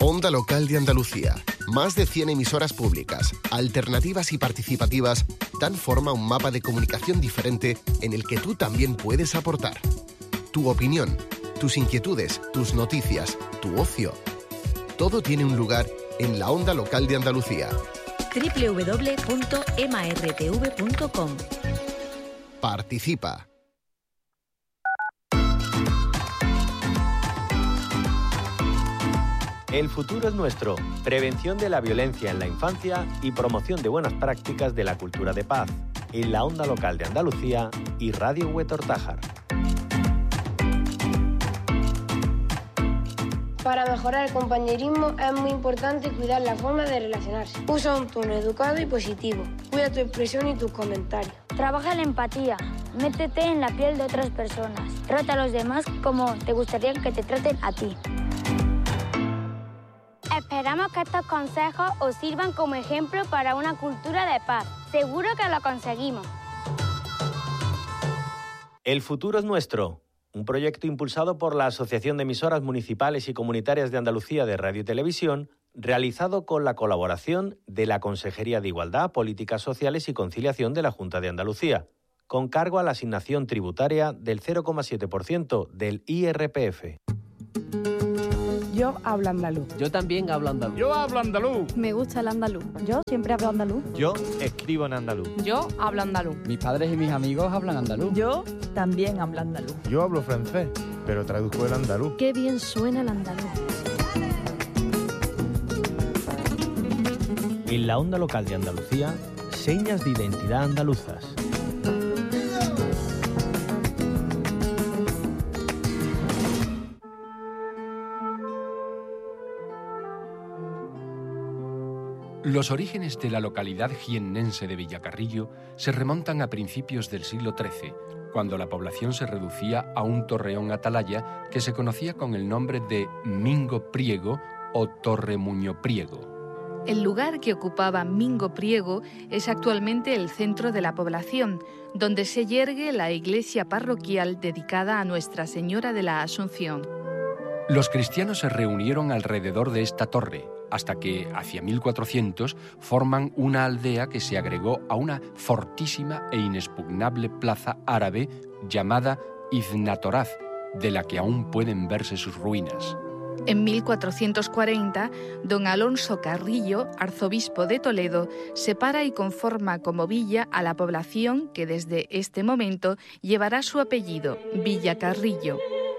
Onda Local de Andalucía. Más de 100 emisoras públicas, alternativas y participativas dan forma a un mapa de comunicación diferente en el que tú también puedes aportar. Tu opinión, tus inquietudes, tus noticias, tu ocio. Todo tiene un lugar en la Onda Local de Andalucía. www.martv.com. Participa. El futuro es nuestro. Prevención de la violencia en la infancia y promoción de buenas prácticas de la cultura de paz. En la Onda Local de Andalucía y Radio Huetortájar. Para mejorar el compañerismo es muy importante cuidar la forma de relacionarse. Usa un tono educado y positivo. Cuida tu expresión y tus comentarios. Trabaja la empatía. Métete en la piel de otras personas. Trata a los demás como te gustaría que te traten a ti. Esperamos que estos consejos os sirvan como ejemplo para una cultura de paz. Seguro que lo conseguimos. El futuro es nuestro. Un proyecto impulsado por la Asociación de Emisoras Municipales y Comunitarias de Andalucía de Radio y Televisión, realizado con la colaboración de la Consejería de Igualdad, Políticas Sociales y Conciliación de la Junta de Andalucía, con cargo a la asignación tributaria del 0,7% del IRPF. Yo hablo andaluz. Yo también hablo andaluz. Yo hablo andaluz. Me gusta el andaluz. Yo siempre hablo andaluz. Yo escribo en andaluz. Yo hablo andaluz. Mis padres y mis amigos hablan andaluz. Yo también hablo andaluz. Yo hablo francés, pero traduzco el andaluz. Qué bien suena el andaluz. En la Onda Local de Andalucía, señas de identidad andaluzas. Los orígenes de la localidad jiennense de Villacarrillo se remontan a principios del siglo XIII, cuando la población se reducía a un torreón atalaya que se conocía con el nombre de Mingo Priego o Torre Muño Priego. El lugar que ocupaba Mingo Priego es actualmente el centro de la población, donde se yergue la iglesia parroquial dedicada a Nuestra Señora de la Asunción. Los cristianos se reunieron alrededor de esta torre, hasta que, hacia 1400, forman una aldea que se agregó a una fortísima e inexpugnable plaza árabe llamada Iznatoraz, de la que aún pueden verse sus ruinas. En 1440, don Alonso Carrillo, arzobispo de Toledo, separa y conforma como villa a la población que desde este momento llevará su apellido, Villacarrillo.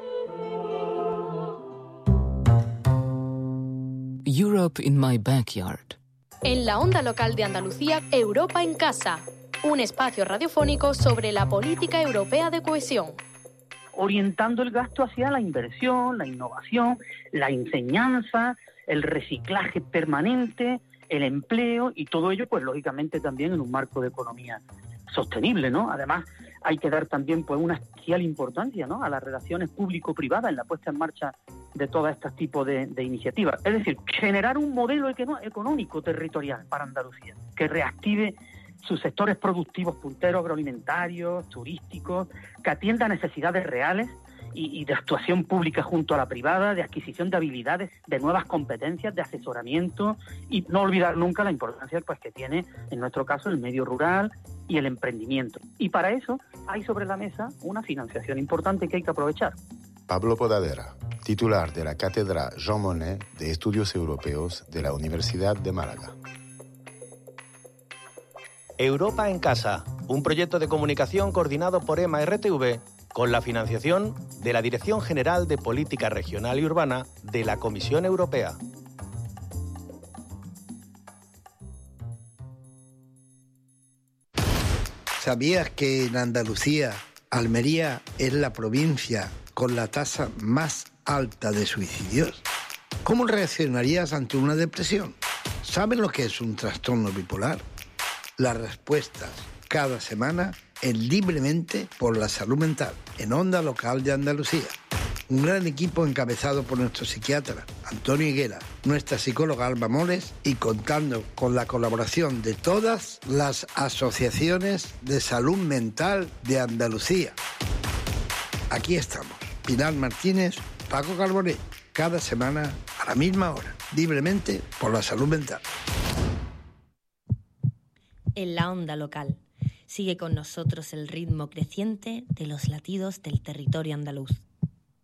Europe in my backyard. En la Onda Local de Andalucía, Europa en casa. Un espacio radiofónico sobre la política europea de cohesión. Orientando el gasto hacia la inversión, la innovación, la enseñanza, el reciclaje permanente, el empleo y todo ello, pues lógicamente también en un marco de economía sostenible, ¿no? Además, hay que dar también pues una especial importancia, ¿no?, a las relaciones público-privadas en la puesta en marcha de todos estos tipos de iniciativas. Es decir, generar un modelo económico territorial para Andalucía que reactive sus sectores productivos punteros, agroalimentarios, turísticos, que atienda a necesidades reales y de actuación pública junto a la privada, de adquisición de habilidades, de nuevas competencias, de asesoramiento, y no olvidar nunca la importancia pues que tiene, en nuestro caso, el medio rural y el emprendimiento. Y para eso hay sobre la mesa una financiación importante que hay que aprovechar. Pablo Podadera, titular de la Cátedra Jean Monnet de Estudios Europeos de la Universidad de Málaga. Europa en Casa, un proyecto de comunicación coordinado por EMA-RTV con la financiación de la Dirección General de Política Regional y Urbana de la Comisión Europea. ¿Sabías que en Andalucía, Almería es la provincia con la tasa más alta de suicidios? ¿Cómo reaccionarías ante una depresión? ¿Sabes lo que es un trastorno bipolar? Las respuestas cada semana en Libremente por la Salud Mental, en Onda Local de Andalucía. Un gran equipo encabezado por nuestro psiquiatra Antonio Higuera, nuestra psicóloga Alba Moles y contando con la colaboración de todas las asociaciones de salud mental de Andalucía. Aquí estamos, Pilar Martínez, Paco Carbonell, cada semana a a la misma hora, libremente por la salud mental. En la onda local. Sigue con nosotros el ritmo creciente de los latidos del territorio andaluz.